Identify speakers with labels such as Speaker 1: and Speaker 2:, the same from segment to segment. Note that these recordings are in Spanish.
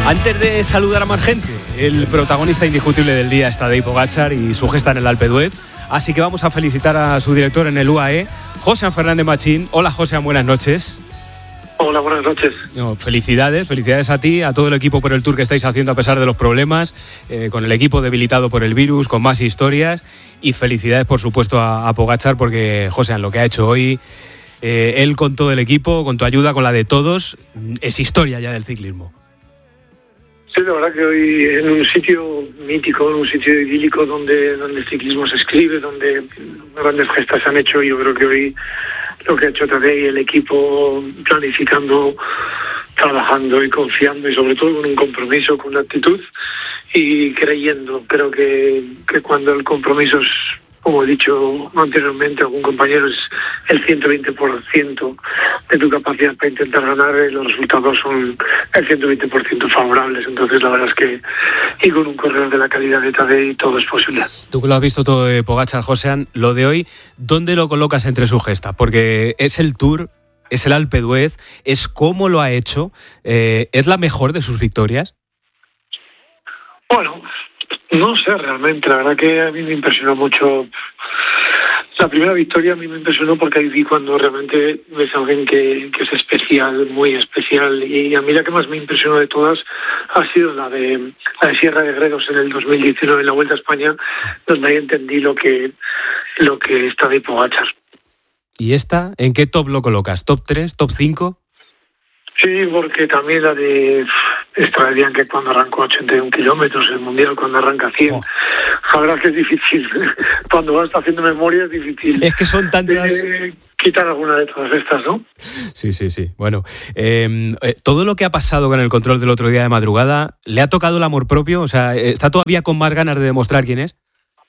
Speaker 1: Antes de saludar a más gente, el protagonista indiscutible del día es Tadej Pogačar y su gesta en el Alpe d'Huez. Así que vamos a felicitar a su director en el UAE, Josean Fernández Machín. Hola, Josean, buenas noches.
Speaker 2: Hola, buenas noches.
Speaker 1: Felicidades a ti, a todo el equipo por el tour que estáis haciendo a pesar de los problemas, con el equipo debilitado por el virus, con más historias, y felicidades por supuesto a Pogačar, porque Josean, lo que ha hecho hoy, él con todo el equipo, con tu ayuda, con la de todos, es historia ya del ciclismo.
Speaker 2: Sí, la verdad que hoy en un sitio mítico, en un sitio idílico donde el ciclismo se escribe, donde grandes gestas se han hecho, yo creo que hoy lo que ha hecho Tadej y el equipo planificando, trabajando y confiando, y sobre todo con un compromiso, con una actitud y creyendo. Creo que cuando el compromiso es, como he dicho anteriormente, algún compañero, es el 120% de tu capacidad para intentar ganar, los resultados son el 120% favorables. Entonces la verdad es que, y con un corredor de la calidad de Tadej, todo es posible.
Speaker 1: Tú que lo has visto todo de Pogačar, Josean, lo de hoy, ¿dónde lo colocas entre sus gestas? Porque es el Tour, es el Alpe d'Huez, es cómo lo ha hecho, ¿es la mejor de sus victorias?
Speaker 2: Bueno, no sé realmente, la verdad que a mí me impresionó mucho. La primera victoria a mí me impresionó porque ahí vi cuando realmente ves a alguien que es especial, muy especial, y a mí la que más me impresionó de todas ha sido la de Sierra de Gredos en el 2019 en la Vuelta a España, donde ahí entendí lo que está de Pogačar.
Speaker 1: ¿Y esta? ¿En qué top lo colocas? ¿Top 3? ¿Top 5?
Speaker 2: Sí, porque también la de Stradian, que cuando arrancó 81 kilómetros, el Mundial cuando arranca 100, la verdad que es difícil. Cuando vas haciendo memoria es difícil.
Speaker 1: Es que son tantas...
Speaker 2: quitar alguna de todas estas, ¿no?
Speaker 1: Sí. Bueno, todo lo que ha pasado con el control del otro día de madrugada, ¿le ha tocado el amor propio? O sea, ¿está todavía con más ganas de demostrar quién es?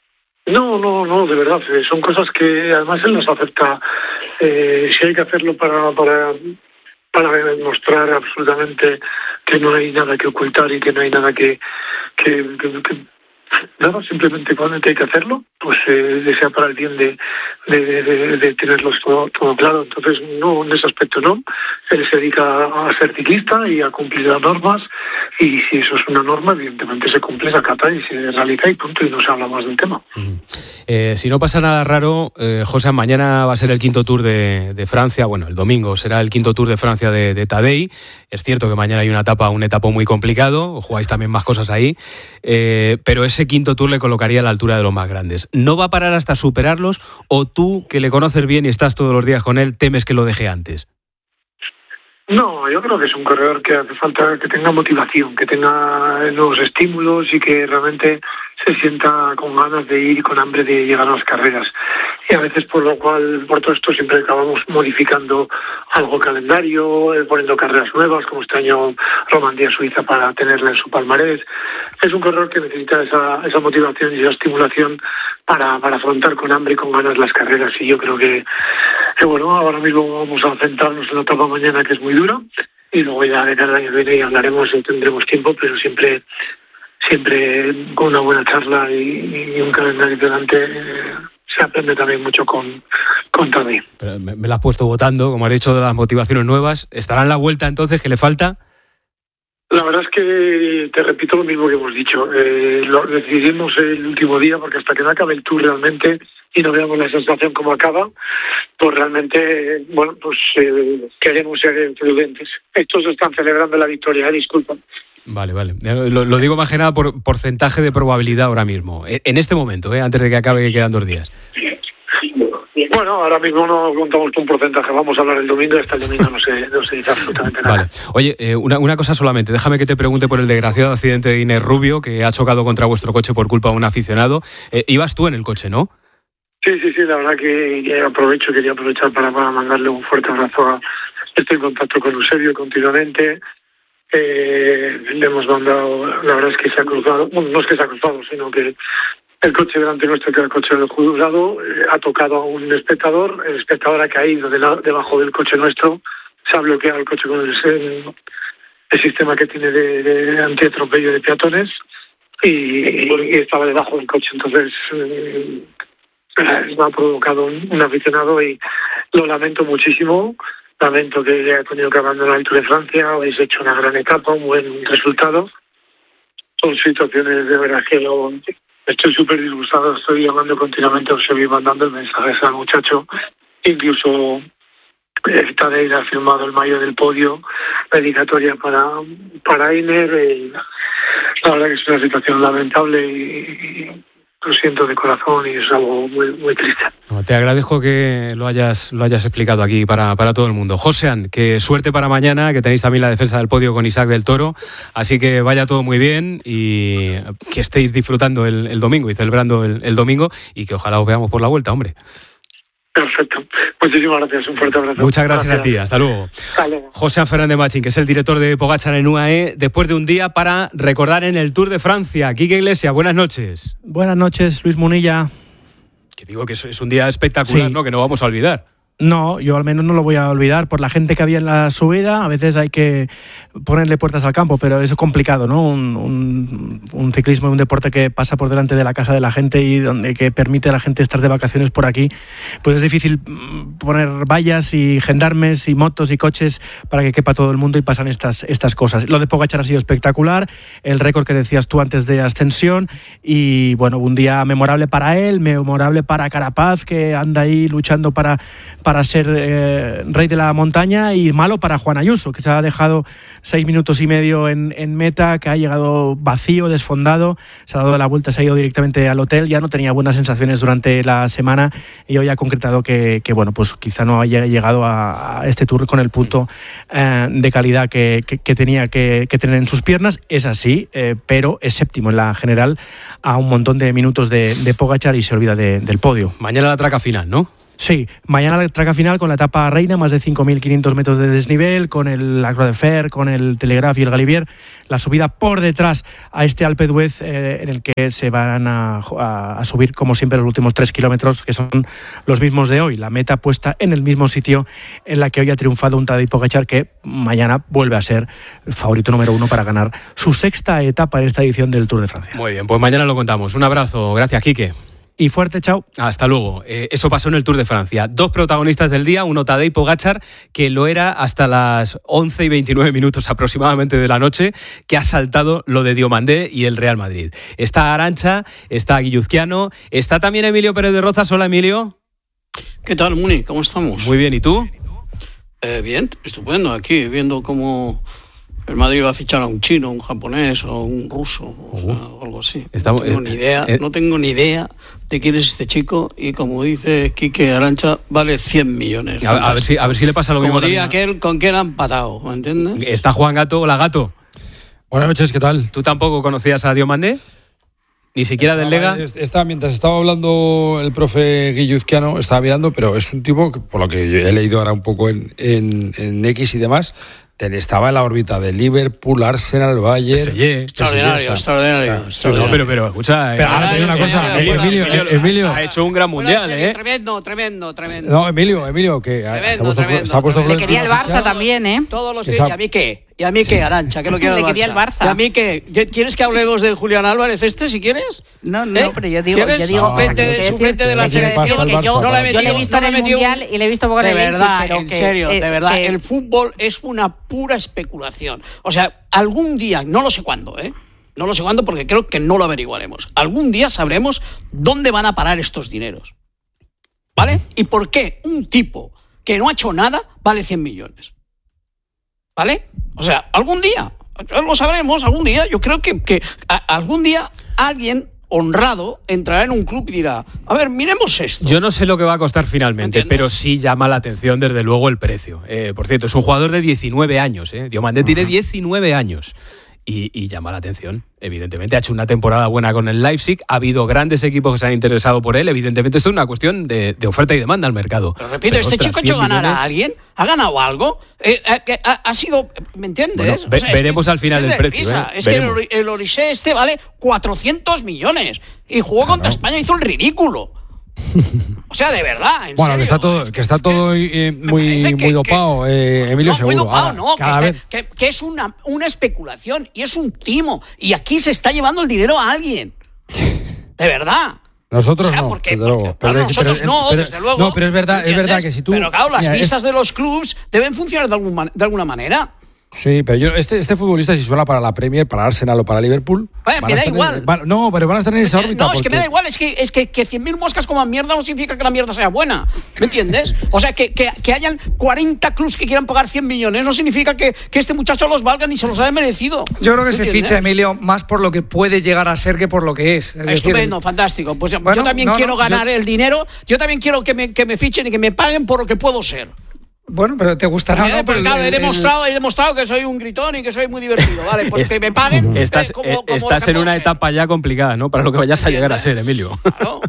Speaker 2: No, de verdad. Son cosas que además él nos acepta. Si hay que hacerlo para demostrar absolutamente que no hay nada que ocultar y que no hay nada que nada, simplemente cuando hay que hacerlo, pues sea para el bien de tenerlos todo claro. Entonces, no, en ese aspecto no. Él se dedica a ser ciclista y a cumplir las normas, y si eso es una norma, evidentemente se cumple, se acata y se realiza y punto, y no se habla más del tema.
Speaker 1: Si no pasa nada raro, José, mañana va a ser el quinto Tour de Francia, bueno, el domingo será el quinto Tour de Francia de Tadej. Es cierto que mañana hay un etapa muy complicado, jugáis también más cosas ahí, pero ese quinto Tour le colocaría a la altura de los más grandes. ¿No va a parar hasta superarlos, o tú, que le conoces bien y estás todos los días con él, temes que lo deje antes?
Speaker 2: No, yo creo que es un corredor que hace falta que tenga motivación, que tenga nuevos estímulos y que realmente se sienta con ganas de ir y con hambre de llegar a las carreras. Y a veces por todo esto siempre acabamos modificando algo calendario, poniendo carreras nuevas, como este año Romandía-Suiza, para tenerla en su palmarés. Es un corredor que necesita esa motivación y esa estimulación para afrontar con hambre y con ganas las carreras. Y yo creo que bueno, ahora mismo vamos a centrarnos en la etapa mañana, que es muy dura, y luego ya de cada año que viene hablaremos y tendremos tiempo, pero siempre con una buena charla y un calendario delante, se aprende también mucho con Tadej.
Speaker 1: Pero me la has puesto votando, como has dicho, de las motivaciones nuevas. ¿Estará en la Vuelta entonces, que le falta?
Speaker 2: La verdad es que te repito lo mismo que hemos dicho. Lo decidimos el último día, porque hasta que no acabe el Tour realmente y no veamos la sensación como acaba, pues realmente, bueno, pues queremos ser prudentes. Estos están celebrando la victoria, disculpa.
Speaker 1: Vale. Lo digo más que nada por porcentaje de probabilidad ahora mismo, en este momento, antes de que acabe, que quedan 2 días.
Speaker 2: Bueno, ahora mismo no contamos con un porcentaje, vamos a hablar el domingo, y hasta el domingo no se dice absolutamente nada.
Speaker 1: Vale. Oye, una cosa solamente, déjame que te pregunte por el desgraciado accidente de Inés Rubio, que ha chocado contra vuestro coche por culpa de un aficionado. Ibas tú en el coche, ¿no?
Speaker 2: Sí, la verdad que quería aprovechar para mandarle un fuerte abrazo. Estoy en contacto con Eusebio continuamente. Le hemos mandado, la verdad es que se ha cruzado, bueno, no es que se ha cruzado, sino que el coche delante nuestro, que era el coche del juzgado, ha tocado a un espectador, el espectador ha caído debajo del coche nuestro, se ha bloqueado el coche con el sistema que tiene de antiatropello de peatones, y estaba debajo del coche. Entonces me ha provocado un aficionado, y lo lamento muchísimo. lamento que haya tenido que abandonar el Tour de Francia. Habéis hecho una gran etapa, un buen resultado. Son situaciones de verdad que estoy súper disgustado. Estoy llamando continuamente, os seguir mandando el mensaje al muchacho. Incluso Tadej ha firmado el maillot del podio, dedicatoria para Einer. La verdad que es una situación lamentable y lo siento de corazón y es algo muy, muy triste.
Speaker 1: No, te agradezco que lo hayas explicado aquí para todo el mundo. Josean, que suerte para mañana, que tenéis también la defensa del podio con Isaac del Toro, así que vaya todo muy bien y que estéis disfrutando el domingo y celebrando el domingo y que ojalá os veamos por la vuelta, hombre.
Speaker 2: Perfecto. Muchísimas gracias. Un fuerte abrazo.
Speaker 1: Muchas gracias a ti. Hasta luego.
Speaker 2: Hasta luego.
Speaker 1: Josean Fernández Machín, que es el director de Pogačar en UAE, después de un día para recordar en el Tour de Francia. Quique Iglesias, buenas noches.
Speaker 3: Buenas noches, Luis Munilla.
Speaker 1: Que digo que es un día espectacular, sí, ¿no? Que no vamos a olvidar.
Speaker 3: No, yo al menos no lo voy a olvidar por la gente que había en la subida. A veces hay que ponerle puertas al campo, pero es complicado, ¿no? Un ciclismo es un deporte que pasa por delante de la casa de la gente y que permite a la gente estar de vacaciones por aquí. Pues es difícil poner vallas y gendarmes y motos y coches para que quepa todo el mundo y pasan estas cosas. Lo de Pogačar ha sido espectacular, el récord que decías tú antes de ascensión y bueno, un día memorable para él, memorable para Carapaz, que anda ahí luchando para ser rey de la montaña, y malo para Juan Ayuso, que se ha dejado 6 minutos y medio en meta, que ha llegado vacío, desfondado, se ha dado la vuelta, se ha ido directamente al hotel, ya no tenía buenas sensaciones durante la semana y hoy ha concretado que bueno, pues quizá no haya llegado a este Tour con el punto de calidad que tenía que tener en sus piernas. Es así, pero es séptimo en la general a un montón de minutos de Pogačar y se olvida del podio.
Speaker 1: Mañana la traca final, ¿no?
Speaker 3: Sí, mañana la traca final con la etapa reina, más de 5.500 metros de desnivel, con el Croix de Fer, con el Telegraph y el Galibier, la subida por detrás a este Alpe d'Huez en el que se van a subir, como siempre, los últimos 3 kilómetros, que son los mismos de hoy. La meta puesta en el mismo sitio en la que hoy ha triunfado un Tadej Pogačar, que mañana vuelve a ser el favorito número 1 para ganar su 6ª etapa en esta edición del Tour de Francia.
Speaker 1: Muy bien, pues mañana lo contamos. Un abrazo, gracias, Quique.
Speaker 3: Y fuerte, chao.
Speaker 1: Hasta luego. Eso pasó en el Tour de Francia. 2 protagonistas del día, uno Tadej Pogačar, que lo era hasta las 11 y 29 minutos aproximadamente de la noche, que ha saltado lo de Diomandé y el Real Madrid. Está Arantxa, está Guilluzquiano, está también Emilio Pérez de Rozas. Hola, Emilio.
Speaker 4: ¿Qué tal, Muni? ¿Cómo estamos?
Speaker 1: Muy bien, ¿y tú?
Speaker 4: Bien, estupendo. Aquí viendo cómo el Madrid va a fichar a un chino, un japonés o un ruso, o algo así. No tengo ni idea de quién es este chico y, como dice Quique, Arantxa vale 100 millones.
Speaker 1: A ver si le pasa lo mismo.
Speaker 4: Como diría aquel con quien han patado, ¿me entiendes?
Speaker 1: Está Juan Gato. Hola, Gato.
Speaker 5: Buenas noches, ¿qué tal?
Speaker 1: ¿Tú tampoco conocías a Diomandé? ¿Ni siquiera del Lega?
Speaker 5: Mientras estaba hablando el profe Guilluzquiano, estaba mirando, pero es un tipo que, por lo que yo he leído ahora un poco en X y demás, estaba en la órbita de Liverpool, Arsenal, Bayern.
Speaker 4: Extraordinario.
Speaker 1: No, pero escucha.
Speaker 5: Pero ahora te digo una cosa, Emilio
Speaker 1: ha hecho un gran mundial,
Speaker 4: Tremendo.
Speaker 5: No, Emilio, que se ha puesto.
Speaker 6: Le quería el Barça también, ¿eh?
Speaker 4: Todos los días. ¿Y a mí qué, Arantxa? ¿Qué lo quiere el Barça?
Speaker 6: Le quería el Barça.
Speaker 4: ¿Y a mí qué? ¿Quieres que hablemos de Julián Álvarez si quieres?
Speaker 6: No, pero yo digo...
Speaker 4: Suplente de la selección,
Speaker 6: que yo le he visto en el Mundial y le he visto poco en el Leipzig, pero
Speaker 4: en serio, de verdad, el fútbol es una pura especulación. O sea, algún día, no lo sé cuándo, no lo sé cuándo porque creo que no lo averiguaremos. Algún día sabremos dónde van a parar estos dineros. ¿Vale? ¿Y por qué un tipo que no ha hecho nada vale 100 millones? ¿Vale? O sea, algún día lo sabremos, algún día. Yo creo que algún día alguien honrado entrará en un club y dirá, a ver, miremos esto.
Speaker 1: Yo no sé lo que va a costar finalmente, pero sí llama la atención desde luego el precio. Por cierto, es un jugador de 19 años, Diomandé tiene 19 años. Y llama la atención, evidentemente. Ha hecho una temporada buena con el Leipzig, ha habido grandes equipos que se han interesado por él. Evidentemente esto es una cuestión de oferta y demanda al mercado.
Speaker 4: Pero repito, chico ha hecho ganar a alguien, ha ganado algo, ha sido, ¿me entiendes?
Speaker 1: Bueno, veremos al final el precio.
Speaker 4: Es que el Orisé vale 400 millones y jugó contra España y hizo el ridículo. O sea, de verdad, en
Speaker 5: bueno,
Speaker 4: serio.
Speaker 5: Que está todo muy dopado, Emilio,
Speaker 4: no,
Speaker 5: seguro.
Speaker 4: Muy dopado,
Speaker 5: ahora,
Speaker 4: que es una especulación y es un timo. Y aquí se está llevando el dinero a alguien. De verdad.
Speaker 5: Nosotros no,
Speaker 4: porque,
Speaker 5: desde luego.
Speaker 4: Nosotros no, desde luego.
Speaker 5: No, pero es verdad que si tú...
Speaker 4: Pero claro, las visas de los clubs deben funcionar de alguna manera.
Speaker 5: Sí, pero este futbolista, si suena para la Premier, para Arsenal o para Liverpool...
Speaker 4: Vaya, me da igual.
Speaker 5: No, pero van a estar en esa órbita.
Speaker 4: No, es que me da igual, es que 100.000 moscas coman mierda no significa que la mierda sea buena. ¿Me entiendes? O sea, que hayan 40 clubs que quieran pagar 100 millones no significa que este muchacho los valga ni se los haya merecido.
Speaker 7: Yo creo que se ficha, Emilio, más por lo que puede llegar a ser que por lo que es.
Speaker 4: Estupendo, fantástico. Pues bueno, yo también quiero ganar el dinero, yo también quiero que me fichen y que me paguen por lo que puedo ser.
Speaker 7: Bueno, pero te gustará, ¿no?
Speaker 4: Pero claro, he demostrado que soy un gritón y que soy muy divertido. Vale, pues que me paguen.
Speaker 1: Estás en una etapa ya complicada, ¿no? Para lo que vayas a llegar a ser, Emilio.
Speaker 4: Claro.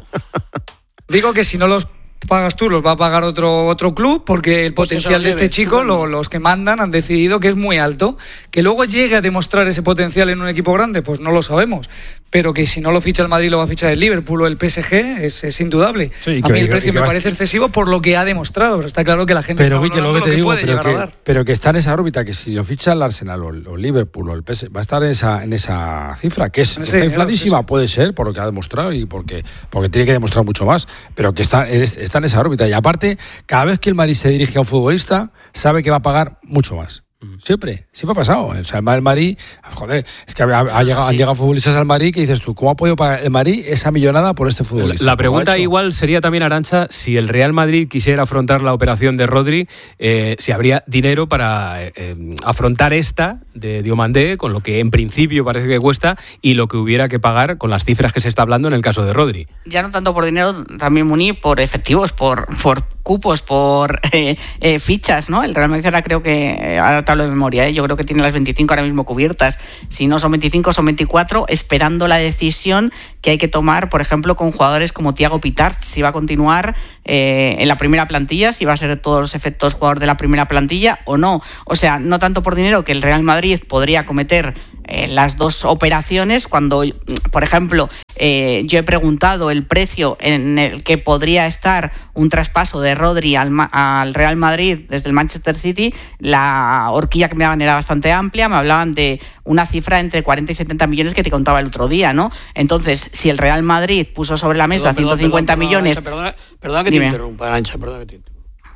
Speaker 7: Digo que si no los pagas tú, los va a pagar otro club, porque el potencial de este chico, los que mandan han decidido que es muy alto. Que luego llegue a demostrar ese potencial en un equipo grande, pues no lo sabemos. Pero que si no lo ficha el Madrid, lo va a fichar el Liverpool o el PSG, es indudable. Sí, a mí el precio me parece excesivo por lo que ha demostrado, pero está claro que la gente está valorando lo que puede llegar a dar.
Speaker 5: Pero que está en esa órbita, que si lo ficha el Arsenal o el Liverpool o el PSG, va a estar en esa cifra, que está infladísima, puede ser, por lo que ha demostrado y porque tiene que demostrar mucho más, pero que está en esa órbita. Y aparte, cada vez que el Madrid se dirige a un futbolista, sabe que va a pagar mucho más. Siempre ha pasado. O sea, el Madrid, joder, es que han llegado futbolistas al Madrid que dices tú, ¿cómo ha podido pagar el Madrid esa millonada por este futbolista?
Speaker 1: La pregunta igual sería también, Arantxa, si el Real Madrid quisiera afrontar la operación de Rodri, si habría dinero para afrontar esta de Diomandé, con lo que en principio parece que cuesta, y lo que hubiera que pagar con las cifras que se está hablando en el caso de Rodri.
Speaker 6: Ya no tanto por dinero, también, Muni, por efectivos, por cupos, por fichas, ¿no? El Real Madrid ahora creo que, ahora te hablo de memoria, yo creo que tiene las 25 ahora mismo cubiertas. Si no son 25, son 24, esperando la decisión que hay que tomar, por ejemplo, con jugadores como Thiago Pitart, si va a continuar en la primera plantilla, si va a ser todos los efectos jugador de la primera plantilla o no. O sea, no tanto por dinero, que el Real Madrid podría cometer las dos operaciones, cuando, por ejemplo, yo he preguntado el precio en el que podría estar un traspaso de Rodri al Real Madrid desde el Manchester City. La horquilla que me daban era bastante amplia, me hablaban de una cifra entre 40 y 70 millones que te contaba el otro día, ¿no? Entonces, si el Real Madrid puso sobre la mesa 150 millones...
Speaker 4: Perdona que te interrumpa, Arantxa, perdona que te interrumpa.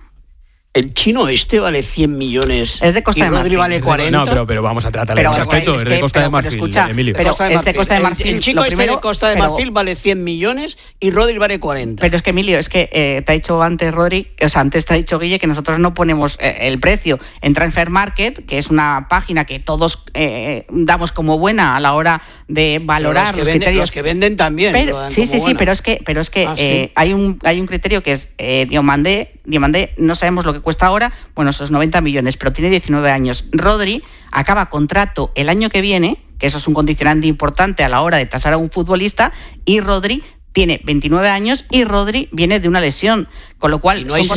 Speaker 4: El chino vale 100 millones
Speaker 6: es de Costa
Speaker 4: y Rodri vale 40.
Speaker 1: No, pero vamos a tratarle con respeto, es de Costa de Marfil,
Speaker 6: escucha,
Speaker 1: Emilio.
Speaker 6: Pero es de Costa de Marfil.
Speaker 4: El chico de Costa de Marfil vale 100 millones y Rodri vale 40.
Speaker 6: Pero es que, Emilio, te ha dicho antes Rodri, antes te ha dicho Guille, que nosotros no ponemos el precio en Transfer Market, que es una página que todos damos como buena a la hora de valorar los criterios.
Speaker 4: Los que venden también.
Speaker 6: Sí, pero es que hay un criterio que es Diomandé, no sabemos lo que cuesta ahora, bueno, esos 90 millones, pero tiene 19 años. Rodri acaba contrato el año que viene, que eso es un condicionante importante a la hora de tasar a un futbolista, y Rodri tiene 29 años y Rodri viene de una lesión, con lo cual
Speaker 4: no hay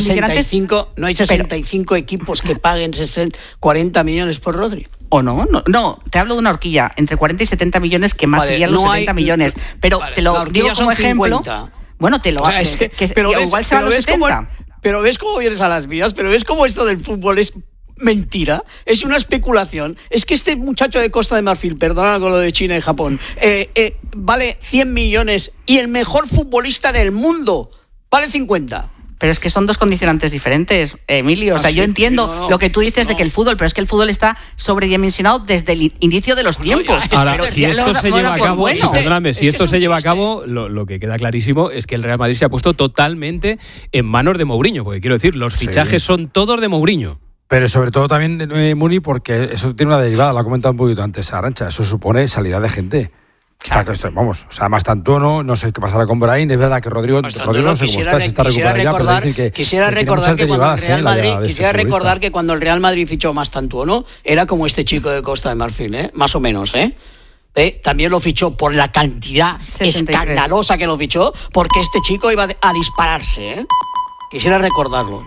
Speaker 4: 65 equipos que paguen 40 millones por Rodri.
Speaker 6: ¿O no? No, te hablo de una horquilla, entre 40 y 70 millones, que más serían los 70 millones. Pero te lo digo como ejemplo.
Speaker 4: 50.
Speaker 6: Bueno, te lo hago. Pero igual se van los 70.
Speaker 4: Pero ves cómo vienes a las vías, pero ves cómo esto del fútbol es mentira, es una especulación. Es que este muchacho de Costa de Marfil, perdona con lo de China y Japón, vale 100 millones y el mejor futbolista del mundo vale 50.
Speaker 6: Pero es que son dos condicionantes diferentes, Emilio. O sea, yo entiendo lo que tú dices de que el fútbol, pero es que el fútbol está sobredimensionado desde el inicio de los tiempos.
Speaker 1: Ahora, si esto se lleva a cabo, perdóname, si esto se lleva a cabo, lo que queda clarísimo es que el Real Madrid se ha puesto totalmente en manos de Mourinho, porque quiero decir, los fichajes son todos de Mourinho.
Speaker 5: Pero sobre todo también, Muni, porque eso tiene una derivada, lo ha comentado un poquito antes Arantxa, eso supone salida de gente. Claro. Vamos, o sea, además Tantuono, no sé qué pasará con Brahim, es verdad que Rodrigo no sé cómo está, se está recuperando ya, pero decir que
Speaker 4: quisiera recordar que cuando el Real Madrid, recordar que cuando el Real Madrid fichó más Tantuono, era como este chico de Costa de Marfil, más o menos, también lo fichó por la cantidad 63. Escandalosa que lo fichó, porque este chico iba a dispararse, Quisiera recordarlo.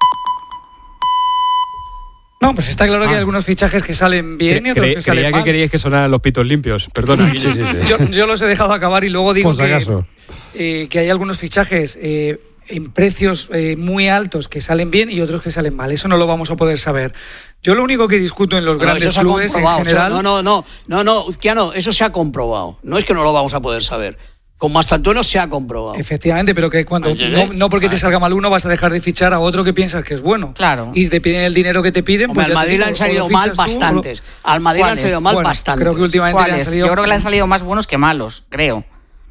Speaker 7: No, pues está claro que hay algunos fichajes que salen bien y otros que salen mal.
Speaker 1: Creía que queríais que sonaran los pitos limpios, perdona.
Speaker 5: Sí.
Speaker 7: Yo los he dejado acabar y luego digo que hay algunos fichajes en precios muy altos que salen bien y otros que salen mal. Eso no lo vamos a poder saber. Yo lo único que discuto en los grandes clubes en general...
Speaker 4: No, Uzquiano, eso se ha comprobado. No es que no lo vamos a poder saber. Con Mastantuono se ha comprobado.
Speaker 7: Efectivamente, pero que cuando no porque te salga mal uno vas a dejar de fichar a otro que piensas que es bueno.
Speaker 6: Claro.
Speaker 7: Y te piden el dinero que te piden.
Speaker 4: Hombre,
Speaker 7: pues
Speaker 4: al Madrid le han salido mal bastantes. Al Madrid le han salido mal bastantes.
Speaker 7: Creo que últimamente le han salido.
Speaker 6: Yo creo que le han salido más buenos que malos, creo.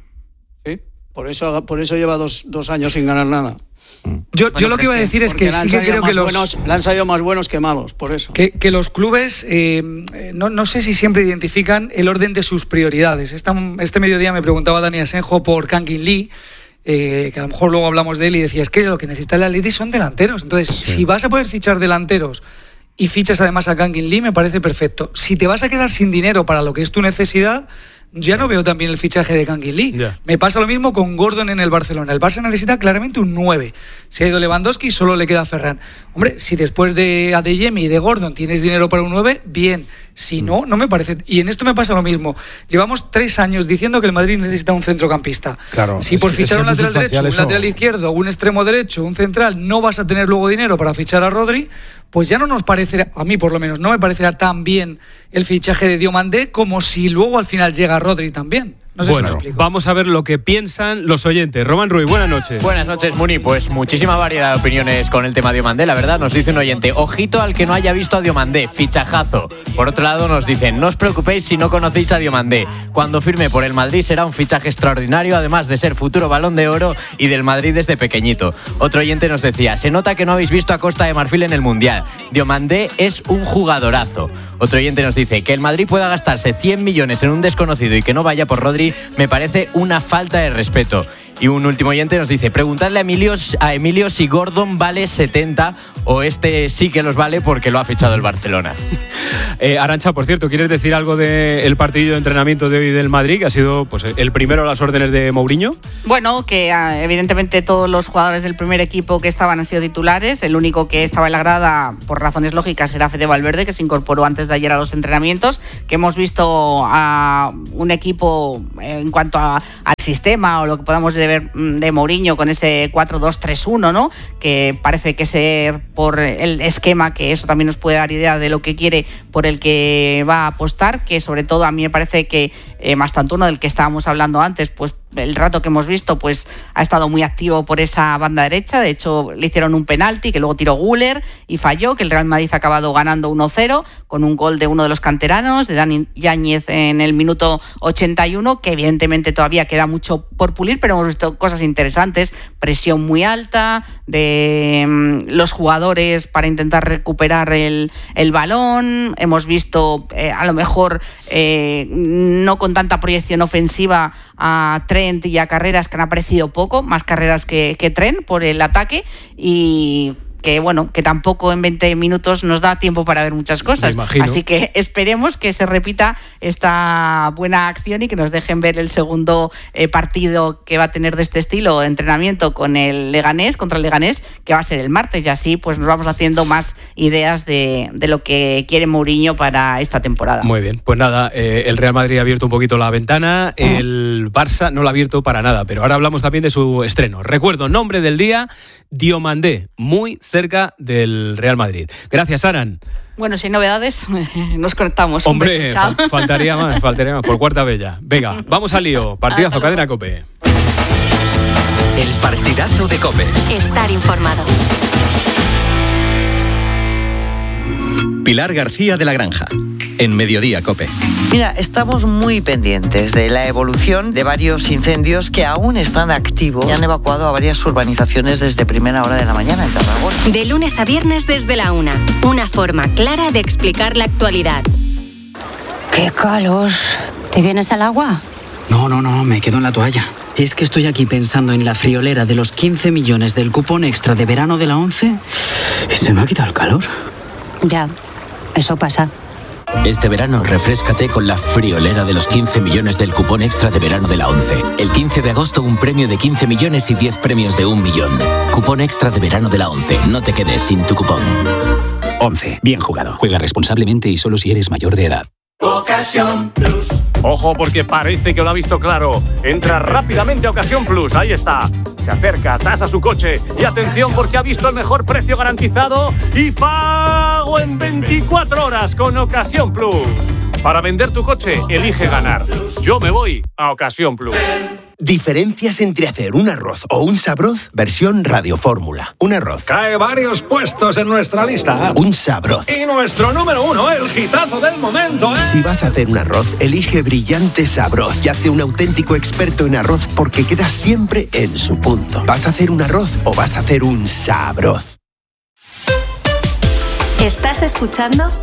Speaker 4: Sí, por eso lleva dos años sin ganar nada.
Speaker 7: Yo lo que iba a decir es que sí que creo que
Speaker 4: le han salido más buenos que malos, por eso.
Speaker 7: Que los clubes no sé si siempre identifican el orden de sus prioridades. Este mediodía me preguntaba Dani Asenjo por Kangin Lee, que a lo mejor luego hablamos de él y decía, es que lo que necesita el Atleti son delanteros. Entonces, si vas a poder fichar delanteros y fichas además a Kangin Lee, me parece perfecto. Si te vas a quedar sin dinero para lo que es tu necesidad, ya no veo también el fichaje de Kangin Lee. Me pasa lo mismo con Gordon en el Barcelona. El Barça necesita claramente un 9. Se ha ido Lewandowski y solo le queda Ferran. Hombre, si después de Adeyemi y de Gordon tienes dinero para un 9, bien. Si no, no me parece. Y en esto me pasa lo mismo. Llevamos 3 años diciendo que el Madrid necesita un centrocampista.
Speaker 5: Claro,
Speaker 7: si por fichar un lateral derecho, un lateral izquierdo, un extremo derecho, un central, no vas a tener luego dinero para fichar a Rodri, pues ya no nos parecerá, a mí por lo menos, no me parecerá tan bien el fichaje de Diomandé como si luego al final llega Rodri también. No sé si me explico.
Speaker 1: Vamos a ver lo que piensan los oyentes. Román Ruiz, buenas noches.
Speaker 8: Buenas noches, Muni. Pues muchísima variedad de opiniones con el tema de Diomandé, la verdad. Nos dice un oyente, ojito al que no haya visto a Diomandé, fichajazo. Por otro lado nos dicen, no os preocupéis si no conocéis a Diomandé. Cuando firme por el Madrid será un fichaje extraordinario, además de ser futuro Balón de Oro y del Madrid desde pequeñito. Otro oyente nos decía, se nota que no habéis visto a Costa de Marfil en el Mundial. Diomandé es un jugadorazo. Otro oyente nos dice, que el Madrid pueda gastarse 100 millones en un desconocido y que no vaya por Rodri me parece una falta de respeto. Y un último oyente nos dice, preguntadle a Emilio si Gordon vale 70 o este sí que los vale porque lo ha fichado el Barcelona.
Speaker 1: Arantxa, por cierto, ¿quieres decir algo del partido de entrenamiento de hoy del Madrid, que ha sido pues el primero a las órdenes de Mourinho?
Speaker 6: Bueno, que evidentemente todos los jugadores del primer equipo que estaban han sido titulares. El único que estaba en la grada, por razones lógicas, era Fede Valverde, que se incorporó antes de ayer a los entrenamientos. Que hemos visto a un equipo en cuanto al sistema o lo que podamos ver de Mourinho con ese 4-2-3-1, ¿no? Que parece que ser por el esquema, que eso también nos puede dar idea de lo que quiere, por el que va a apostar, que sobre todo a mí me parece que Mastantuono, del que estábamos hablando antes, pues el rato que hemos visto, pues ha estado muy activo por esa banda derecha. De hecho, le hicieron un penalti que luego tiró Güler y falló, que el Real Madrid ha acabado ganando 1-0 con un gol de uno de los canteranos, de Dani Yáñez, en el minuto 81, que evidentemente todavía queda mucho por pulir, pero hemos visto cosas interesantes, presión muy alta de los jugadores para intentar recuperar el balón. Hemos visto a lo mejor no con tanta proyección ofensiva a Trent y a Carreras, que han aparecido poco, más Carreras que Trent por el ataque, y que bueno, que tampoco en 20 minutos nos da tiempo para ver muchas cosas. Así que esperemos que se repita esta buena acción y que nos dejen ver el segundo partido que va a tener de este estilo de entrenamiento con el Leganés, contra el Leganés, que va a ser el martes, y así pues nos vamos haciendo más ideas de lo que quiere Mourinho para esta temporada.
Speaker 1: Muy bien, pues nada, el Real Madrid ha abierto un poquito la ventana, el Barça no la ha abierto para nada, pero ahora hablamos también de su estreno. Recuerdo, nombre del día, Diomandé, muy cerca del Real Madrid. Gracias, Aran.
Speaker 6: Bueno, si hay novedades, nos conectamos.
Speaker 1: Hombre, faltaría más, por cuarta vez ya. Venga, vamos al lío. Partidazo, Cadena COPE.
Speaker 9: El partidazo de COPE.
Speaker 10: Estar informado.
Speaker 9: Pilar García de la Granja, en Mediodía COPE.
Speaker 11: Mira, estamos muy pendientes de la evolución de varios incendios que aún están activos y han evacuado a varias urbanizaciones desde primera hora de la mañana en Tarragona.
Speaker 10: De lunes a viernes desde la 1. Una forma clara de explicar la actualidad.
Speaker 12: ¡Qué calor! ¿Te vienes al agua?
Speaker 13: No, me quedo en la toalla. Es que estoy aquí pensando en la friolera de los 15 millones del cupón extra de verano de la 11 y se me ha quitado el calor.
Speaker 12: Ya, eso pasa.
Speaker 14: Este verano refréscate con la friolera de los 15 millones del cupón extra de verano de la 11. El 15 de agosto un premio de 15 millones y 10 premios de 1 millón. Cupón extra de verano de la 11. No te quedes sin tu cupón.
Speaker 15: 11. Bien jugado. Juega responsablemente y solo si eres mayor de edad.
Speaker 16: Ocasión Plus. Ojo, porque parece que lo ha visto claro. Entra rápidamente a Ocasión Plus. Ahí está. Se acerca, tasa su coche. Y atención, porque ha visto el mejor precio garantizado y pago en 24 horas con Ocasión Plus. Para vender tu coche, elige ganar. Yo me voy a Ocasión Plus.
Speaker 17: Diferencias entre hacer un arroz o un sabroz, versión radiofórmula. Un arroz.
Speaker 18: Cae varios puestos en nuestra lista.
Speaker 17: Un sabroz.
Speaker 18: Y nuestro número 1, el hitazo del momento, ¿eh?
Speaker 17: Si vas a hacer un arroz, elige Brillante Sabroz y hazte un auténtico experto en arroz porque quedas siempre en su punto. ¿Vas a hacer un arroz o vas a hacer un sabroz?
Speaker 10: ¿Estás escuchando